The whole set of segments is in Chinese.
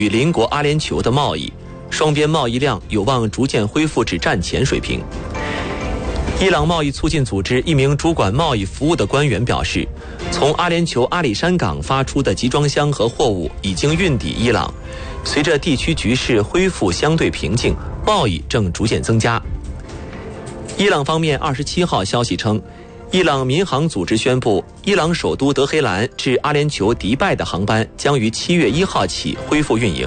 与邻国阿联酋的贸易，双边贸易量有望逐渐恢复至战前水平。伊朗贸易促进组织一名主管贸易服务的官员表示，从阿联酋阿里山港发出的集装箱和货物已经运抵伊朗，随着地区局势恢复相对平静，贸易正逐渐增加。伊朗方面27号消息称，伊朗民航组织宣布，伊朗首都德黑兰至阿联酋迪拜的航班将于7月1号起恢复运营。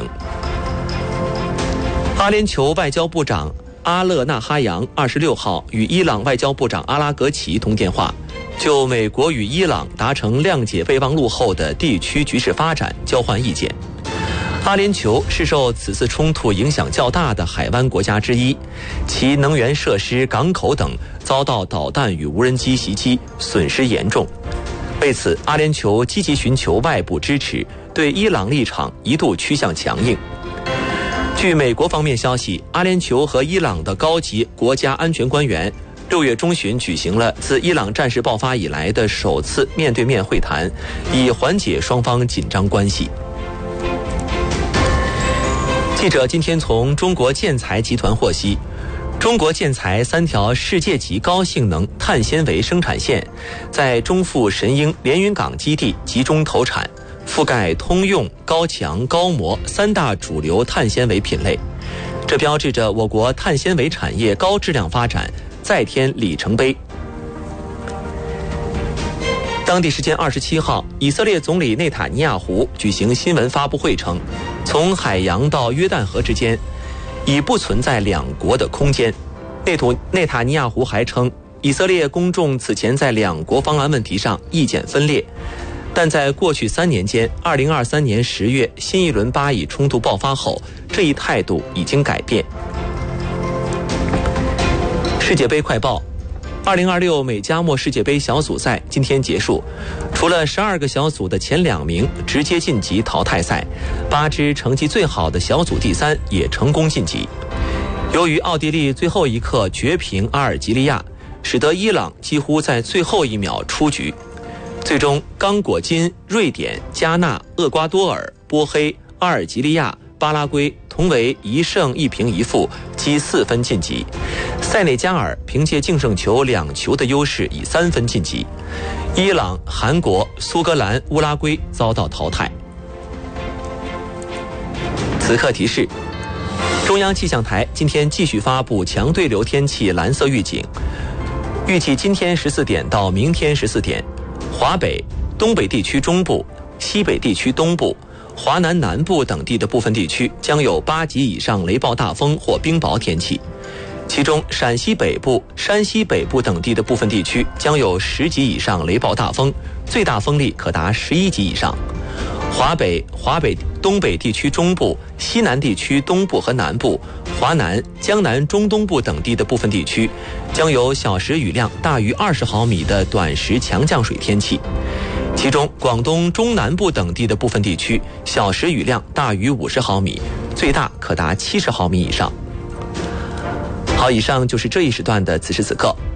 阿联酋外交部长阿勒纳哈扬26号与伊朗外交部长阿拉格齐通电话，就美国与伊朗达成谅解备忘录后的地区局势发展交换意见。阿联酋是受此次冲突影响较大的海湾国家之一，其能源设施、港口等遭到导弹与无人机袭击，损失严重。为此，阿联酋积极寻求外部支持，对伊朗立场一度趋向强硬。据美国方面消息，阿联酋和伊朗的高级国家安全官员6月中旬举行了自伊朗战事爆发以来的首次面对面会谈，以缓解双方紧张关系。记者今天从中国建材集团获悉，中国建材3条世界级高性能碳纤维生产线在中富神鹰连云港基地集中投产，覆盖通用、高强、高模3大主流碳纤维品类，这标志着我国碳纤维产业高质量发展再添里程碑。当地时间27号，以色列总理内塔尼亚胡举行新闻发布会称，从海洋到约旦河之间已不存在两国的空间。内塔尼亚胡还称，以色列公众此前在两国方案问题上意见分裂，但在过去3年间，2023年10月新一轮巴以冲突爆发后，这一态度已经改变。世界杯快报，2026美加墨世界杯小组赛今天结束，除了12个小组的前2名直接晋级淘汰赛，8支成绩最好的小组第3也成功晋级。由于奥地利最后一刻绝平阿尔及利亚，使得伊朗几乎在最后1秒出局。最终，刚果金、瑞典、加纳、厄瓜多尔、波黑、阿尔及利亚、巴拉圭同为1胜1平1负，积4分晋级。塞内加尔凭借净胜球2球的优势以3分晋级。伊朗、韩国、苏格兰、乌拉圭遭到淘汰。此刻提示：中央气象台今天继续发布强对流天气蓝色预警，预计今天14点到明天14点，华北、东北地区中部、西北地区东部、华南南部等地的部分地区将有8级以上雷暴大风或冰雹天气，其中陕西北部、山西北部等地的部分地区将有10级以上雷暴大风，最大风力可达11级以上。华北、东北地区中部、西南地区东部和南部、华南、江南中东部等地的部分地区将有小时雨量大于20毫米的短时强降水天气，其中广东中南部等地的部分地区小时雨量大于50毫米，最大可达70毫米以上。好，以上就是这一时段的此时此刻。